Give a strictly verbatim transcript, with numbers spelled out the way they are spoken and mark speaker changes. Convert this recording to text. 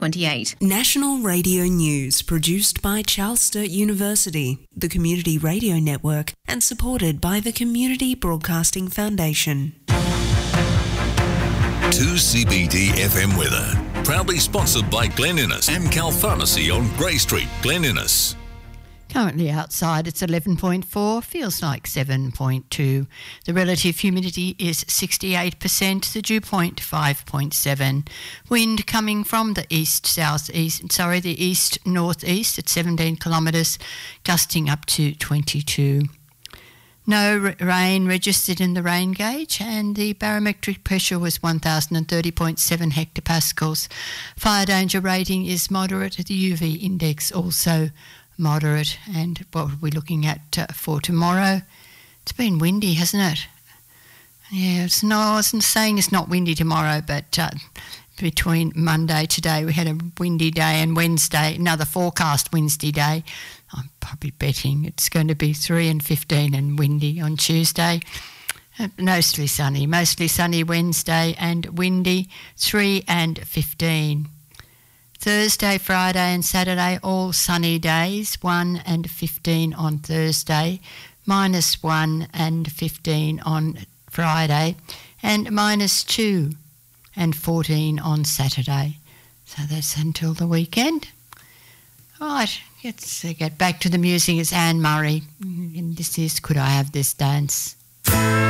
Speaker 1: twenty-eight.
Speaker 2: National Radio News produced by Charles Sturt University, the Community Radio Network, and supported by the Community Broadcasting Foundation.
Speaker 3: two C B D F M weather. Proudly sponsored by Glen Innes, Amcal Pharmacy on Grey Street, Glen Innes.
Speaker 4: Currently outside it's eleven point four, feels like seven point two. The relative humidity is sixty-eight percent, the dew point five point seven. Wind coming from the east-southeast, sorry, the east-northeast at seventeen kilometres, gusting up to twenty-two. No r- rain registered in the rain gauge, and the barometric pressure was one thousand thirty point seven hectopascals. Fire danger rating is moderate. The U V index also moderate. And what are we looking at uh, for tomorrow? It's been windy, hasn't it? Yeah, it's no, I wasn't saying it's not windy tomorrow, but uh, between Monday today we had a windy day, and Wednesday another forecast Wednesday day. I'm probably betting it's going to be three and fifteen and windy on Tuesday. Uh, mostly sunny, mostly sunny Wednesday and windy, three and fifteen. Thursday, Friday and Saturday, all sunny days, one and fifteen on Thursday, minus one and fifteen on Friday, and minus two and fourteen on Saturday. So that's until the weekend. Right, let's get back to the music. It's Anne Murray, and this is Could I Have This Dance?